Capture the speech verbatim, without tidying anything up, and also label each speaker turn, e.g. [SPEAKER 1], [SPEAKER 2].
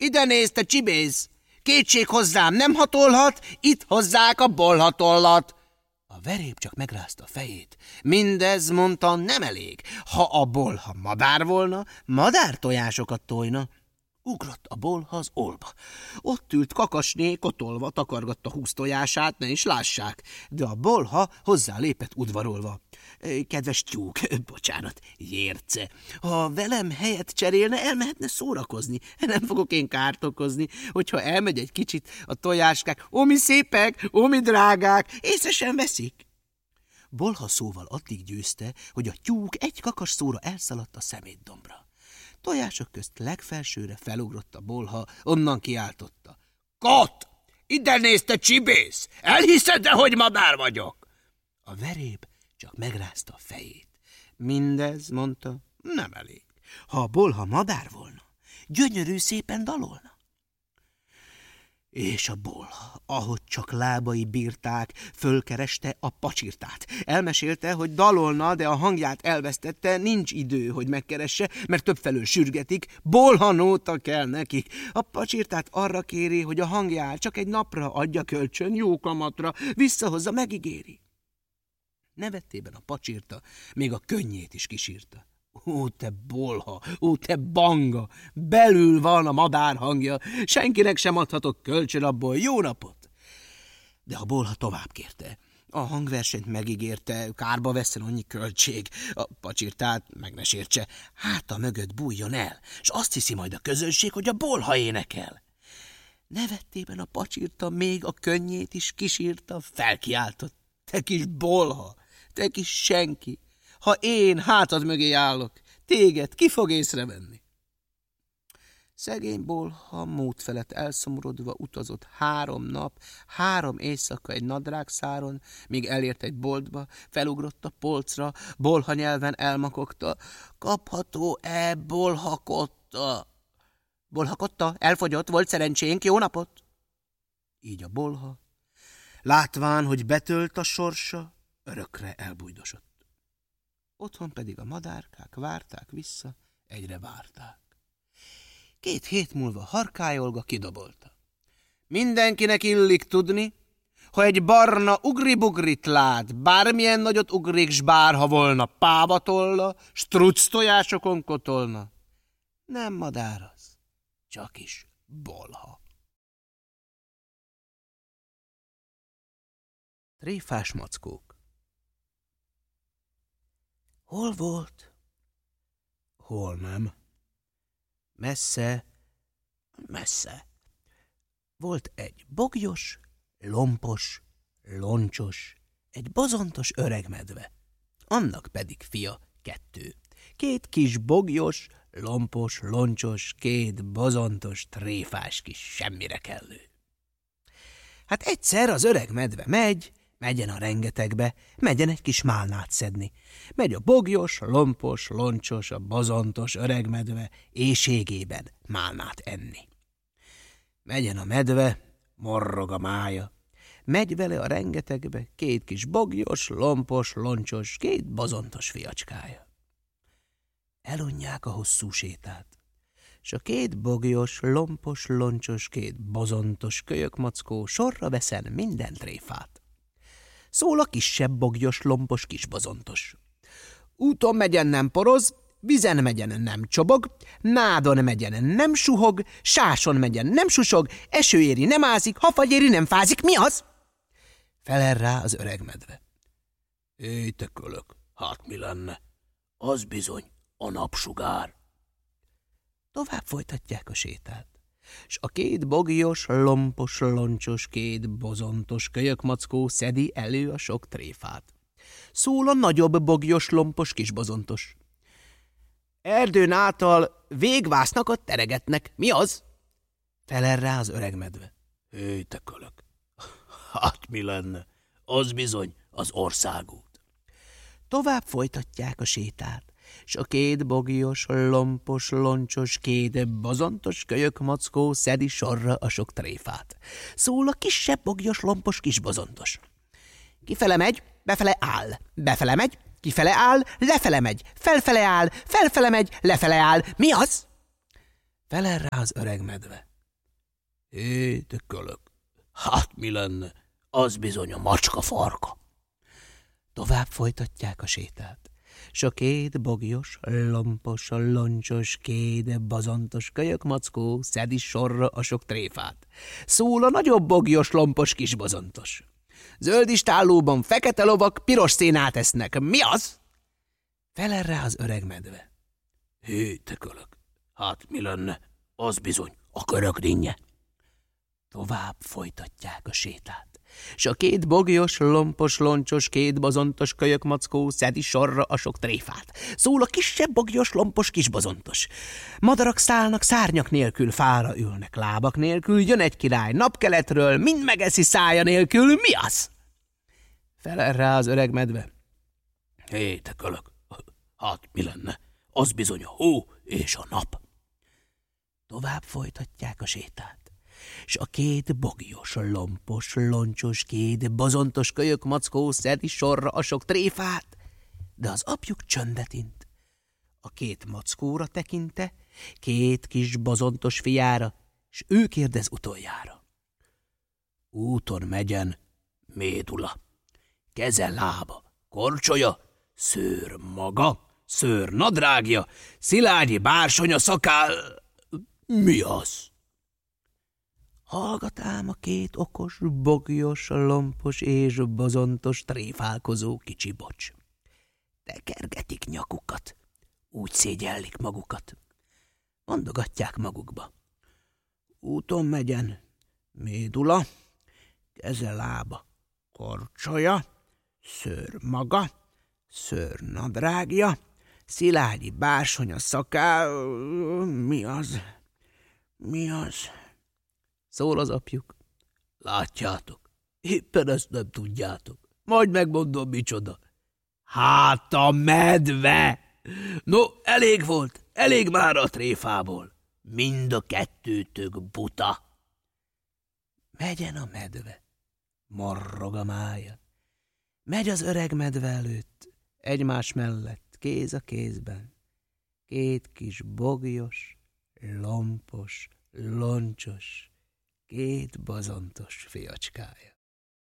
[SPEAKER 1] Ide nézd, te csibész! Kétség hozzám nem hatolhat, itt hozzák a bolhatollat. A veréb csak megrázta a fejét. Mindez, mondta, nem elég. Ha a bolha madár volna, madártojásokat tojna. Ugrott a bolha az olba. Ott ült Kakasné, kotolva, takargatta húsz tojását, ne is lássák. De a bolha hozzá lépett udvarolva. Kedves tyúk, bocsánat, Jérce, ha velem helyet cserélne, elmehetne szórakozni. Nem fogok én kárt okozni, hogyha elmegy egy kicsit a tojáskák. Ó, mi szépek, ó, mi drágák, észre sem veszik. Bolha szóval addig győzte, hogy a tyúk egy kakas szóra elszaladt a szemétdombra. Tojások közt legfelsőre felugrott a bolha, onnan kiáltotta. Kot! Ide nézd, te csibész! Elhiszed-e, hogy madár vagyok? A veréb csak megrázta a fejét. Mindez, mondta, nem elég. Ha a bolha madár volna, gyönyörű szépen dalolna. És a bolha, ahogy csak lábai bírták, fölkereste a pacsirtát. Elmesélte, hogy dalolna, de a hangját elvesztette, nincs idő, hogy megkeresse, mert többfelől sürgetik, bolhanóta kell nekik. A pacsirtát arra kéri, hogy a hangját csak egy napra adja kölcsön, jó kamatra, visszahozza, megígéri. Nevettében a pacsirta még a könnyét is kisírta. Ó, te bolha, ó, te banga, belül van a madár hangja, senkinek sem adhatok kölcsön abból, jó napot! De a bolha tovább kérte. A hangversenyt megígérte, kárba vesszen annyi költség, a pacsirtát meg ne sértse, háta mögött bújjon el, s azt hiszi majd a közönség, hogy a bolha énekel. Nevettében a pacsirta még a könnyét is kisírta, felkiáltott. Te kis bolha, te kis senki! Ha én hátad mögé állok, téged ki fog észrevenni? Szegény bolha mód felett elszomorodva utazott három nap, három éjszaka egy nadrágszáron, míg elért egy boltba, felugrott a polcra, bolha nyelven elmakogta. Kapható-e bolhakotta? Bolhakotta, elfogyott, volt szerencsénk, jó napot! Így a bolha, látván, hogy betölt a sorsa, örökre elbújdosott. Otthon pedig a madárkák várták vissza, egyre várták. Két hét múlva Harkályolga kidobolta. Mindenkinek illik tudni, ha egy barna ugribugrit lát, bármilyen nagyot ugrik, s bárha volna pávatolla, struc tojásokon kotolna. Nem madár az, csak is bolha. Tréfás mackók. Hol volt? Hol nem? Messze, messze. Volt egy bogyos, lompos, loncsos, egy bozontos öreg medve. Annak pedig fia kettő. Két kis bogyos, lompos, loncsos, két bozontos, tréfás kis semmire kellő. Hát egyszer az öreg medve megy, megyen a rengetegbe, megyen egy kis málnát szedni. Megy a bogyos, lompos, loncsos, a bozontos öreg medve éhségében málnát enni. Megyen a medve, morrog a mája. Megy vele a rengetegbe két kis bogyos, lompos, loncsos, két bozontos fiacskája. Elunják a hosszú sétát, s a két bogyos, lompos, loncsos, két bozontos kölyökmackó sorra veszen minden tréfát. Szól a kisebb bogyos, lompos, kisbozontos. Úton megyen nem poroz, vizen megyen nem csobog, nádon megyen nem suhog, sáson megyen nem susog, eső éri nem ázik, hafagy éri nem fázik. Mi az? Felel rá az öreg medve. Éj, te kölök, hát mi lenne? Az bizony a napsugár. Tovább folytatják a sétát, s a két bogyos, lompos, loncsos, két bozontos kölyökmackó szedi elő a sok tréfát. Szól a nagyobb bogyos, lompos, kisbozontos. Erdőn által végvásznakot teregetnek. Mi az? Felel rá az öreg medve. Éj, te kölök, hát mi lenne? Az bizony az országút. Tovább folytatják a sétát, s a két bogyos, lompos, loncsos, két bozontos kölyökmackó szedi sorra a sok tréfát. Szól a kisebb bogyos, lompos, kisbozontos. Kifele megy, befele áll, befele megy, kifele áll, lefele megy, felfele áll, felfele megy, lefele áll. Mi az? Felel rá az öreg medve. Hé, te kölök, hát mi lenne? Az bizony a macska farka. Tovább folytatják a sétát, s a két bogyos, lompos, loncsos, két bazontos kölyökmackó szedi sorra a sok tréfát. Szól a nagyobb bogyos, lompos kis bazontos. Zöld istállóban fekete lovak piros szénát esznek. Mi az? Felel rá az öreg medve. Hé, te kölök, hát mi lenne? Az bizony a körök dinnye. Tovább folytatják a sétát, s a két bogyos, lompos, loncsos, két bazontos kölyökmackó szedi sorra a sok tréfát. Szól a kisebb bogyos, lompos, kisbazontos. Madarak szállnak szárnyak nélkül, fára ülnek lábak nélkül, jön egy király napkeletről, mind megeszi szája nélkül. Mi az? Felel rá az öreg medve. Hé, te kölök, hát mi lenne? Az bizony a hó és a nap. Tovább folytatják a sétát, s a két bogyos, lompos, loncsos, két bazontos kölyökmackó szedi sorra a sok tréfát, de az apjuk csöndet int. A két mackóra tekinte, két kis bazontos fiára, s ő kérdez utoljára. Úton megyen médula, keze lába, korcsolya, szőr maga, szőr nadrágja, szilágyi bársonya szakál. Mi az? Hallgat ám a két okos, bogyos, lompos és bazontos tréfálkozó kicsi bocs. Tekergetik nyakukat, úgy szégyellik magukat. Mondogatják magukba. Úton megyen médula, keze lába, korcsolya, szőr maga, szőr nadrágja, szilágyi bársonya szakál. Mi az? Mi az? Szól az apjuk. Látjátok, éppen ezt nem tudjátok. Majd megmondom, micsoda. Hát a medve! No, elég volt, elég már a tréfából. Mind a kettőtök buta. Megyen a medve, morrog a mája. Megy az öreg medve előtt, egymás mellett, kéz a kézben. Két kis bogyos, lompos, loncsos, két bazontos fiacskája.